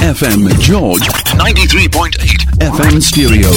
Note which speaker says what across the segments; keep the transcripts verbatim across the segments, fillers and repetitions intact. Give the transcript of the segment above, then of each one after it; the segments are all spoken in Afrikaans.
Speaker 1: F M George ninety-three point eight F M Stereo.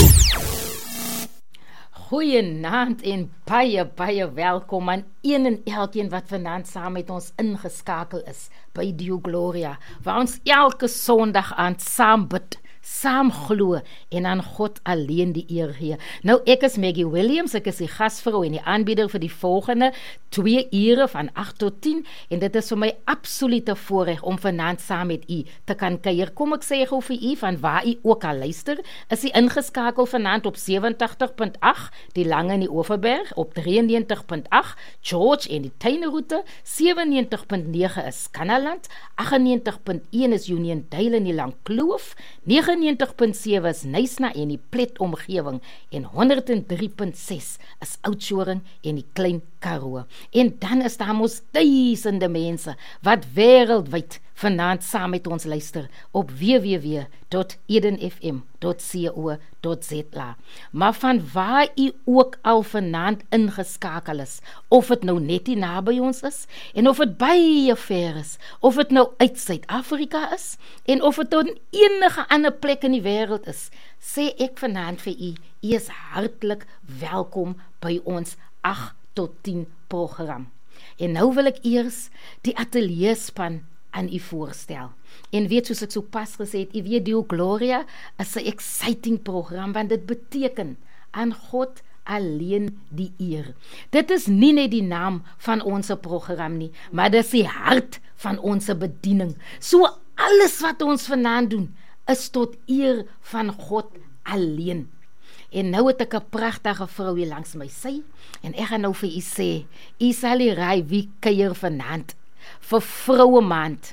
Speaker 2: Goeienaand en baie, baie welkom aan een en elkeen wat vanaand saam met ons ingeskakel is by Dio Gloria, waar ons elke Sondag aan saam bid, saam glo en aan God alleen die eer gee. Nou, ek is Maggie Williams, ek is die gasvrou en die aanbieder vir die volgende twee ure van agt tot tien, en dit is vir my absolute voorreg om vanaand saam met u te kan kuier. Kom ek sê gou vir u, van waar u ook al luister, is u ingeskakel vanaand op sewentig punt agt, die Lange in die Overberg, op drieënnegentig punt agt, George en die Tuineroete, sewennegentig punt nege is Kannaland, agtennegentig punt een is Uniondale in die Langkloof, negenennegentig punt sewe is Nysna en die Plet omgewing, en honderd en drie punt ses is Oudtshoorn en die Klein Karoo. En dan is daar mos duisende mense wat wêreldwyd vanaand saam met ons luister op w w w punt eden f m punt co punt za. Maar van waar u ook al vanaand ingeskakel is, of het nou net hier naby ons is, en of het baie ver is, of het nou uit Suid-Afrika is, en of het dan enige ander plek in die wêreld is, sê ek vanaand vir u, u is hartlik welkom by ons agt tot tien program. En nou wil ek eers die atelierspan aan u voorstel. En weet, soos ek so pas gesê het, u weet, Dio Gloria is 'n exciting program, want dit beteken aan God alleen die eer. Dit is nie net die naam van ons program nie, maar dit is die hart van ons bediening. So alles wat ons vanaand doen, is tot eer van God alleen. En nou het ek 'n pragtige vrou hier langs my sy, en ek gaan nou vir u sê, u sal die raai wie kuier vanaand vir vroue maand.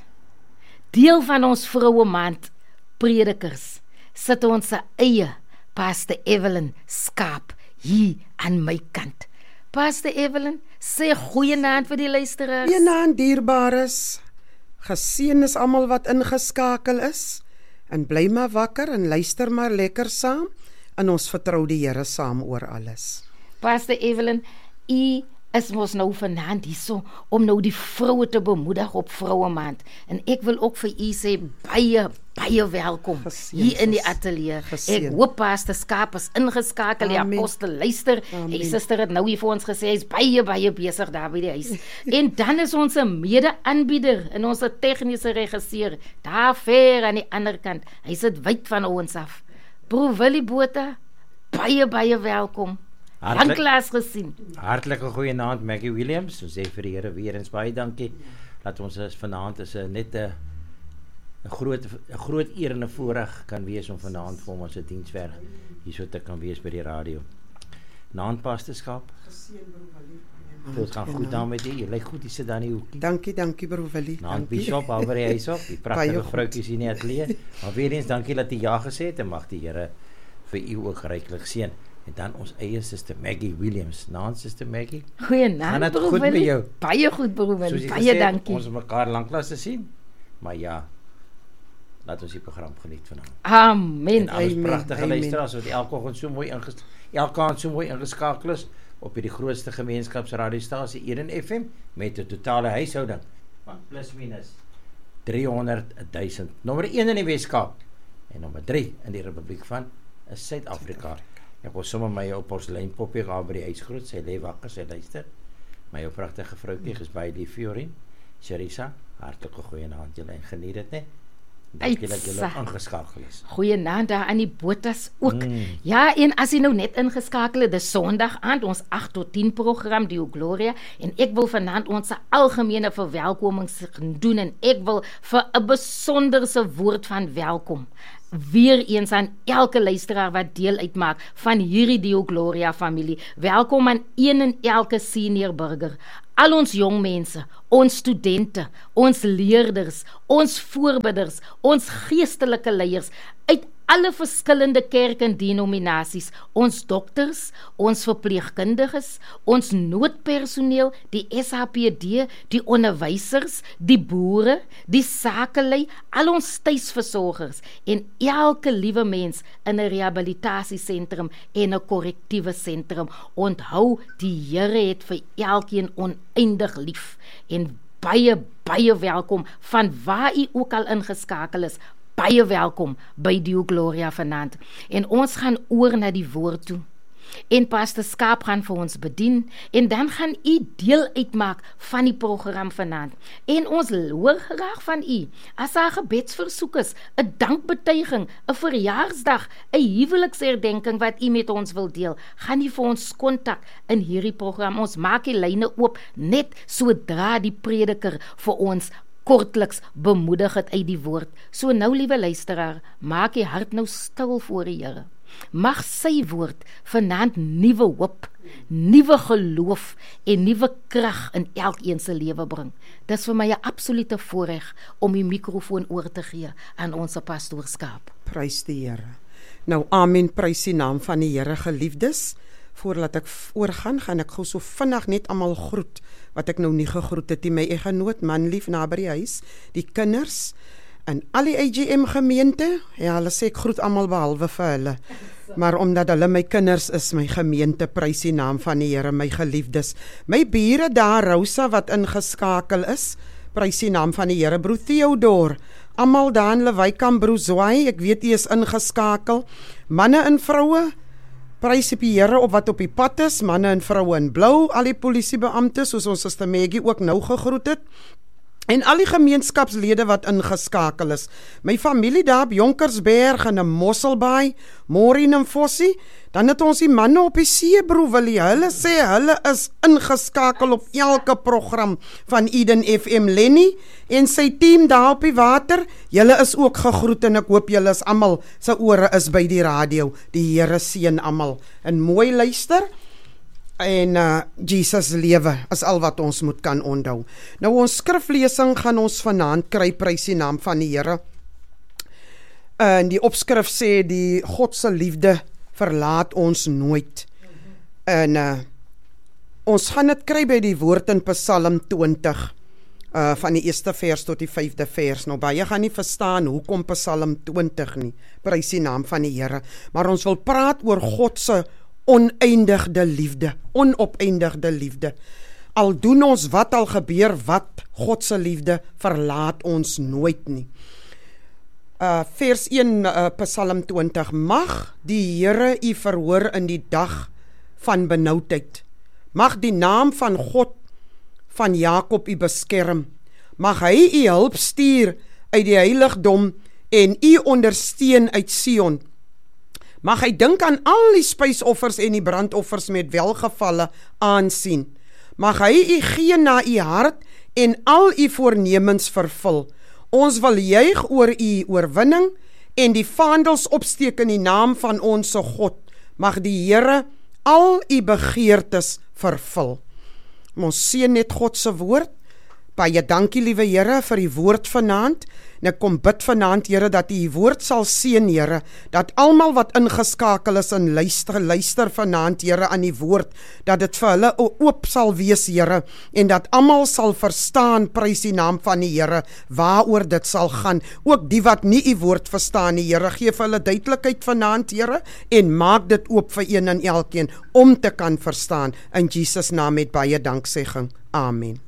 Speaker 2: Deel van ons vroue maand predikers sit ons se eie Pastor Evelyn Skaap hier aan my kant. Pastor Evelyn, sê goeienaand vir die luisteraars.
Speaker 3: Goeienaand dierbares. Geseën is almal wat ingeskakel is, en bly maar wakker en luister maar lekker saam, en ons vertrou die Here saam oor alles.
Speaker 2: Pastor Evelyn, u is mos nou vanaand hierso om nou die vroue te bemoedig op vroue maand. En ek wil ook vir u sê baie, baie welkom
Speaker 3: Geseen,
Speaker 2: hier in die ateljee.
Speaker 3: Geseen.
Speaker 2: Ek hoop Pastor Skaap is ingeskakel, die
Speaker 3: Amen.
Speaker 2: apostel luister.
Speaker 3: Amen.
Speaker 2: Die suster het nou hier vir ons gesê, hy is baie, baie besig daar by die huis. En dan is ons mede-aanbieder en ons tegniese regisseur, daar ver aan die ander kant. Hy sit wyd van ons af. Broer Willie Botha, baie, baie welkom.
Speaker 4: Hartlik,
Speaker 2: Lanklaas gesien.
Speaker 4: hartlike goeienaand Maggie Williams, ons sê vir die Here weer eens baie dankie, dat ons is vanaand is een, net een, een, groot, een groot eer en een voorreg kan wees om vanaand vir ons 'n dienswerk hier so te kan wees by die radio. Naand Pastor Skaap. Dit gaan goed aan met jy, jy lyk goed, jy sit daar in die hoekie.
Speaker 3: Dankie, dankie broer Willie.
Speaker 4: Naand Bishop, al by die huis op, die prachtige vrouwtjies hier in die atelier. Maar weer eens dankie dat jy ja gesê het, en mag die Here vir u ook ryklik seën. En dan ons eie suster Maggie Williams. Naand suster Maggie.
Speaker 2: Goeienaand,
Speaker 4: Gaan dit
Speaker 2: broer
Speaker 4: goed met
Speaker 2: Willie?
Speaker 4: jou?
Speaker 2: Baie goed, broer
Speaker 4: Soos
Speaker 2: Willie,
Speaker 4: jy
Speaker 2: baie
Speaker 4: gesê het,
Speaker 2: dankie.
Speaker 4: ons het mekaar lanklaas gesien, maar ja, laat ons die program geniet vanaand.
Speaker 2: Amen.
Speaker 4: En alles
Speaker 3: Amen,
Speaker 4: pragtige
Speaker 3: amen.
Speaker 4: luisteraars wat elke oggend so mooi inges, elke aand so mooi ingeskakel is op hierdie grootste gemeenskapsradiostasie Eden F M met 'n totale huishouding van plus minus driehonderd duisend. Nommer een in die Weskaap en nommer drie in die Republiek van Suid-Afrika. Ek wil sommer my op porselein poppie gaan by die huis groet, sy lê wakker, sy luister. My jou pragtige vroukie is baie lief vir Jorien. Sharisa, hartlike goeienaand julle en geniet dit, né? Dankie dat julle ingeskakel is.
Speaker 2: Goeienaand daar aan die Botas ook.
Speaker 4: Mm.
Speaker 2: Ja, en as jy nou net ingeskakel het, dis Sondag aand, ons agt tot tien program Dio Gloria, en ek wil vanaand ons algemene verwelkoming doen, en ek wil vir 'n besonderse woord van welkom weer eens aan elke luisteraar wat deel uitmaak van hierdie Dio Gloria familie. Welkom aan een en elke senior burger, al ons jong mense, ons studente, ons leerders, ons voorbidders, ons geestelike leiers uit alle verskillende kerk en denominasies, ons dokters, ons verpleegkundiges, ons noodpersoneel, die S H P D, die onderwysers, die boere, die sakelei, al ons tuisversorgers en elke liewe mens in 'n rehabilitasiesentrum en 'n korrektiewe sentrum. Onthou, die Here het vir elkeen oneindig lief en baie, baie welkom van waar u ook al ingeskakel is. baie welkom by Dio Gloria vanaand. En ons gaan oor na die woord toe. En Pastor Skaap gaan vir ons bedien, en dan gaan u deel uitmaak van die program vanaand. En ons hoor graag van u, as daar gebedsversoek is, 'n dankbetuiging, 'n verjaarsdag, 'n huweliksherdenking wat u met ons wil deel, gaan u vir ons kontak in hierdie program. Ons maak die lyne oop, net sodra die prediker vir ons kortliks bemoedig het uit die woord. So nou, liewe luisteraar, maak die hart nou stil voor die Here. Mag sy woord vanaand nuwe hoop, nuwe geloof en nuwe krag in elkeen se lewe bring. Dis vir my 'n absolute voorreg om die mikrofoon oor te gee aan ons pastoor Skaap.
Speaker 3: Prys die Here. Nou, amen, prys die naam van die Here, geliefdes. Voordat ek oorgaan, gaan ek gou so vinnig net almal groet, wat ek nou nie gegroet het, die my eggenoot, manlief naby die huis, die kinders, en al die A G M gemeente, ja, hulle sê ek groet almal behalwe vir hulle, maar omdat hulle my kinders is, my gemeente, prys die naam van die Here, my geliefdes, my bure daar, Rosa, wat ingeskakel is, prys die naam van die Here, broer Theodor, almal daar in Lewykamp, broer Zwaai, ek weet hy is ingeskakel, manne en vroue, prys die Here op wat op die pad is, manne en vroue in blou, al die polisiebeamptes, soos ons Suster Maggie ook nou gegroet het, en al die gemeenskapslede wat ingeskakel is. My familie daar op Jonkersberg en in Mosselbaai, Maureen en Fossie, dan het ons die manne op die see, broer Willie, hulle sê hulle is ingeskakel op elke program van Eden F M. Lenny en sy team daar op die water, julle is ook gegroet en ek hoop julle is almal, sy ore is by die radio, die Here seën almal, en mooi luister, en uh, Jesus lewe is al wat ons moet kan onthou. Nou ons skriflesing gaan ons vanaand kry, prys die naam van die Here. Uh, en die opskrif sê die God se liefde verlaat ons nooit. En uh, ons gaan dit kry by die woord in Psalm twintig, uh, van die eerste vers tot die vyfde vers. Nou baie gaan nie verstaan hoekom Psalm twintig nie, prys die naam van die Here. Maar ons wil praat oor God se oneindigde liefde, onopeindigde liefde. Al doen ons wat, al gebeur wat, God se liefde verlaat ons nooit nie. Uh, vers een, uh, Psalm twintig, mag die Here u verhoor in die dag van benoudheid. Mag die naam van God van Jakob u beskerm. Mag hy u hulp stuur uit die heiligdom en u ondersteun uit Sion. Mag hy dink aan al die spysoffers en die brandoffers met welgevalle aansien. Mag hy u gee na u hart en al u voornemens vervul. Ons wil juig oor u oorwinning en die vaandels opsteek in die naam van ons God. Mag die Here al u begeertes vervul. Ons seën net God se woord. Baie dankie, liewe Here, vir die woord vanaand. En ek kom bid vanaand, Here, dat u die woord sal seën, Here, dat almal wat ingeskakel is en luister, luister vanaand, Here, aan die woord, dat dit vir hulle oop sal wees, Here, en dat almal sal verstaan, prys die naam van die Here, waaroor dit sal gaan. Ook die wat nie u woord verstaan nie, Here, gee vir hulle duidelikheid vanaand, Here, en maak dit oop vir een en elkeen om te kan verstaan. In Jesus naam met baie danksegging. Amen.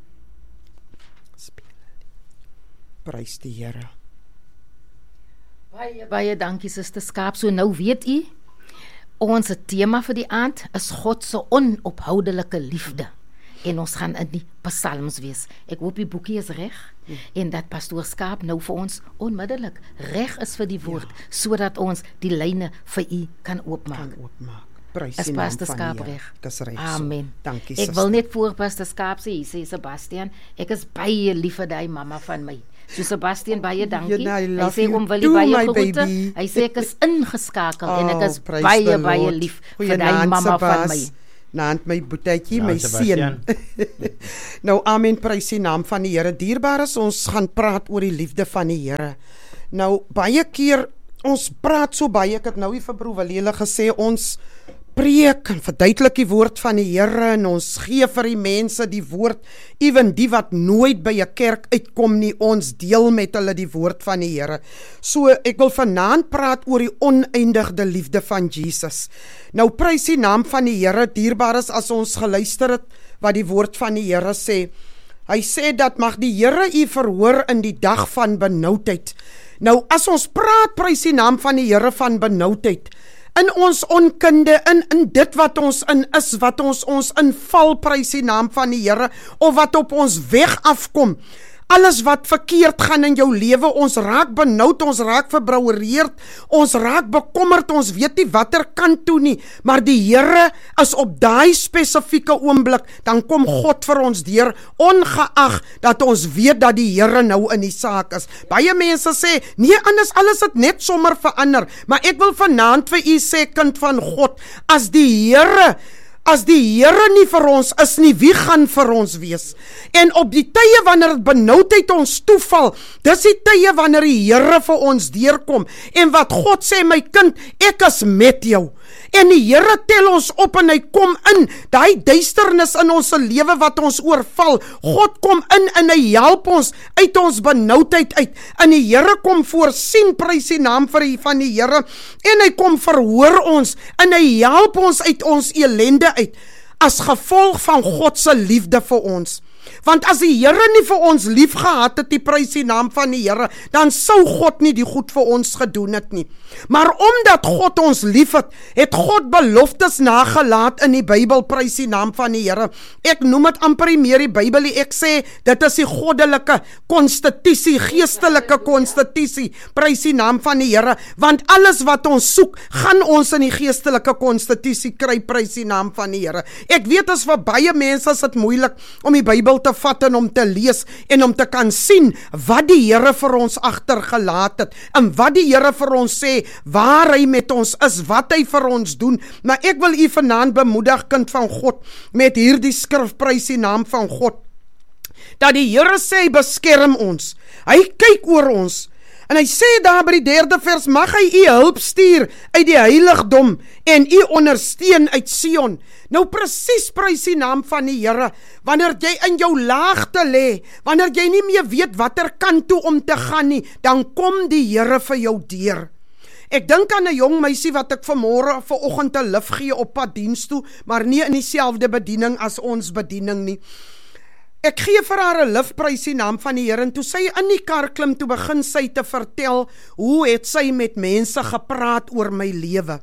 Speaker 3: Prys die Here.
Speaker 2: Baie, baie dankie, Suster Skaap. So nou weet u, ons tema vir die aand is God se onophoudelike liefde. En ons gaan in die psalms wees. Ek hoop die boekie is reg, hmm. en dat pastoor Skaap nou vir ons onmiddellik reg is vir die woord, ja. sodat ons die lyne vir u kan oopmaak.
Speaker 3: Kan oopmaak. Prys
Speaker 2: die naam van die Here.
Speaker 3: Dis reg.
Speaker 2: Amen.
Speaker 3: Dankie,
Speaker 2: ek wil net voor Pastor Skaap sê, hy sê Sebastian, ek is baie lief vir die mamma van my. So Sebastian, baie dankie.
Speaker 3: Yeah,
Speaker 2: hy sê om wil die baie groete. Hy sê ek is ingeskakel oh, en ek is baie, baie lief vir die mamma van my.
Speaker 3: Naand my boetjie, my seun. Nou, amen, prys die naam van die Here. Dierbares, ons gaan praat oor die liefde van die Here. Nou, baie keer, ons praat so baie, ek het nou hier vir broer Walele gesê, ons preek en verduidelik die woord van die Here en ons gee vir die mense die woord, ewen die wat nooit by 'n kerk uitkom nie, ons deel met hulle die woord van die Here. So ek wil vanaand praat oor die oneindigde liefde van Jesus. Nou prys die naam van die Here, dierbares, as ons geluister het wat die woord van die Here sê. Hy sê dat mag die Here u verhoor in die dag van benoudheid. Nou as ons praat, prys die naam van die Here, van benoudheid, in ons onkunde, in, in dit wat ons in is, wat ons ons inval, prys die naam van die Here, of wat op ons weg afkom, alles wat verkeerd gaan in jou lewe, ons raak benoud, ons raak verbrouwereerd, ons raak bekommerd, ons weet nie wat er kant toe nie, maar die Here is op daai spesifieke oomblik, dan kom God vir ons deur, ongeag dat ons weet dat die Here nou in die saak is. Baie mense sê, nee, anders alles het net sommer verander, maar ek wil vanaand vir u sê, kind van God, as die Here As die Here nie vir ons is nie, wie gaan vir ons wees? En op die tye wanneer benoudheid ons toeval, dis die tye wanneer die Here vir ons deurkom, en wat God sê, my kind, ek is met jou, en die Here tel ons op, en hy kom in, daai duisternis in ons lewe wat ons oorval, God kom in, en hy help ons uit ons benoudheid uit, en die Here kom voorsien, prys die naam vir die, van die Here, en hy kom verhoor ons, en hy help ons uit ons elende uit, as gevolg van God se liefde vir ons. Want as die Here nie vir ons lief gehad het, die prys die naam van die Here, dan sou God nie die goed vir ons gedoen het nie. Maar omdat God ons lief het, het God beloftes nagelaat in die Bybel, prys die naam van die Here. Ek noem het amper nie meer die Bybel, ek sê, dit is die goddelike konstitusie, geestelike konstitusie, prys die naam van die Here, want alles wat ons soek, gaan ons in die geestelike konstitusie kry, prys die naam van die Here. Ek weet as vir baie mense is dit moeilik om die Bybel te vat en om te lees en om te kan sien wat die Here vir ons agtergelaat het en wat die Here vir ons sê, waar hy met ons is, wat hy vir ons doen. Maar ek wil u vanaand bemoedig, kind van God, met hierdie skrif, prys die naam van God, dat die Here sê, beskerm ons, hy kyk oor ons, en hy sê daar by die derde vers, mag hy u hulp stuur uit die heiligdom en u ondersteun uit Sion. Nou presies, prys die naam van die Here, wanneer jy in jou laagte lê, wanneer jy nie meer weet wat er kant toe om te gaan nie, dan kom die Here vir jou deur. Ek dink aan 'n jong meisie wat ek vanmôre vanoggend 'n lif gee op pad diens toe, maar nie in dieselfde bediening as ons bediening nie. Ek gee vir haar 'n lif, prys die naam van die Here, en toe sy in die kar klim, toe begin sy te vertel, hoe het sy met mense gepraat oor my lewe.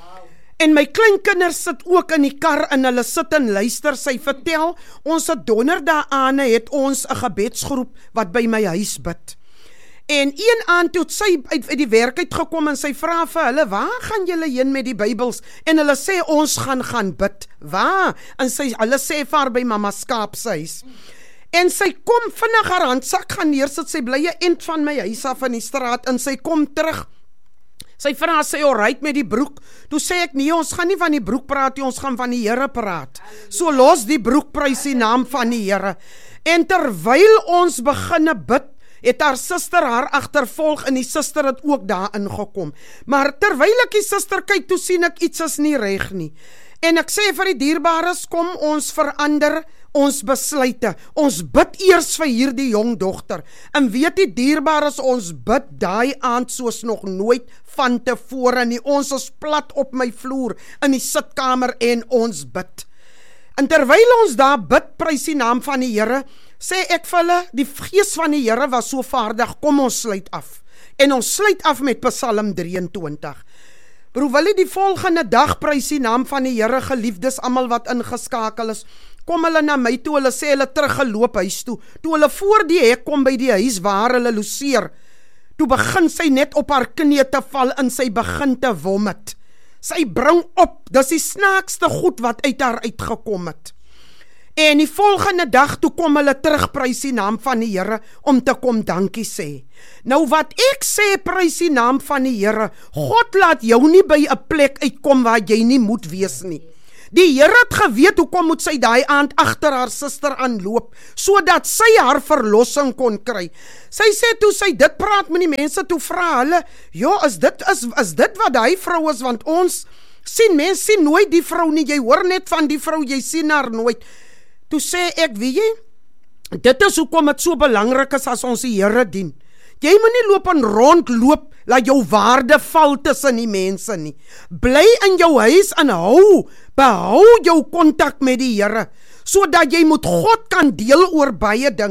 Speaker 3: En my kleinkinders sit ook in die kar en hulle sit en luister, sy vertel, ons het donderdaane het ons 'n gebedsgroep wat by my huis bid. En een aand toe sy uit, uit die werk uit gekom en sy vra vir hulle, waar gaan julle heen met die Bybels? En hulle sê, ons gaan gaan bid. Waar? En sy, hulle sê vir haar by Mama Skaap se huis. En sy kom vinnig haar handsak gaan neersit, sy bly 'n end van my huis af in die straat, en sy kom terug. Sy vra, sy alright met die broek. Toe sê ek, nee, ons gaan nie van die broek praat, ons gaan van die Here praat. So los die broek, prys die naam van die Here. En terwyl ons beginne bid, het haar suster haar agtervolg, en die suster het ook daar ingekom. Maar terwyl ek die suster kyk, toe sien ek iets is nie reg nie. En ek sê vir die dierbares, kom ons verander ons besluite. Ons bid eers vir hierdie jong dogter. En weet die dierbares, ons bid daai aand soos nog nooit van tevore nie. Ons is plat op my vloer in die sitkamer en ons bid. En terwyl ons daar bid, prys die naam van die Here, sê ek vir hulle, die gees van die Here was so vaardig, kom ons sluit af. En ons sluit af met Psalm drieëntwintig. Broer Willie, die volgende dag, prys die naam van die Here, geliefdes, almal wat ingeskakel is, kom hulle na my toe, hulle sê hulle teruggeloop huis toe. Toe hulle voor die hek kom by die huis waar hulle loseer, toe begin sy net op haar knie te val en sy begin te vomit. Sy bring op, dis die snaakste goed wat uit haar uitgekom het. En die volgende dag toe kom hulle terug, prys die naam van die Here, om te kom dankie sê. Nou wat ek sê, prys die naam van die Here, God laat jou nie by 'n plek uitkom waar jy nie moet wees nie. Die Here het geweet hoekom moet sy daai aand agter haar suster aanloop, sodat sy haar verlossing kon kry. Sy sê toe sy dit praat met die mense, toe vra hulle, ja, is dit, is, is dit wat die vrou is, want ons sien, mens sien nooit die vrou nie, jy hoor net van die vrou, jy sien haar nooit. Toe sê ek, weet jy, dit is hoekom het so belangrik is as ons die Here dien. Jy moet nie loop en rondloop, laat jou waarde val tussen die mense nie. Bly in jou huis en hou, behou jou kontak met die Here, sodat jy met God kan deel oor baie dinge.